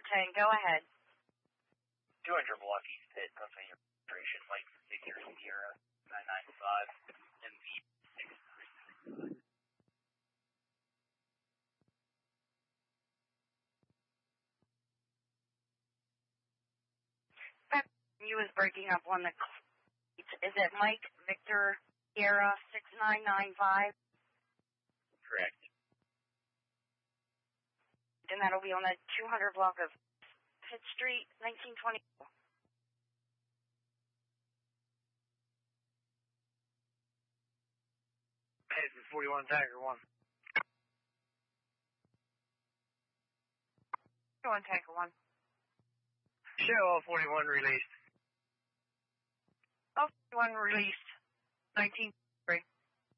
10, go ahead. 200 block East Pit, Pennsylvania registration, Mike Victor Sierra 995, MV 636. You was breaking up on the... Is it Mike Victor Sierra 6995? Correct. And that'll be on the 200 block of Pitt Street, 1920. Hey, this is 41 Tiger 1. 41 Tiger 1. Show 41 released. 41 released, 19...